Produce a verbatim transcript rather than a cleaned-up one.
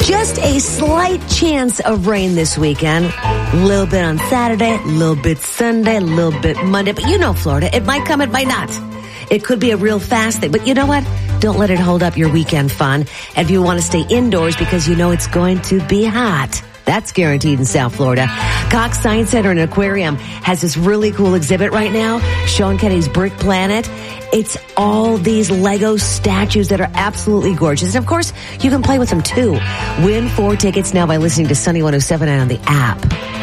Just a slight chance of rain this weekend. A little bit on Saturday, a little bit Sunday, a little bit Monday. But you know Florida, it might come, it might not. It could be a real fast thing. But you know what? Don't let it hold up your weekend fun. And if you want to stay indoors because you know it's going to be hot, that's guaranteed in South Florida. Cox Science Center and Aquarium has this really cool exhibit right now, Sean Kenny's Brick Planet. It's all these Lego statues that are absolutely gorgeous. And of course, you can play with them too. Win four tickets now by listening to Sunny one oh seven on the app.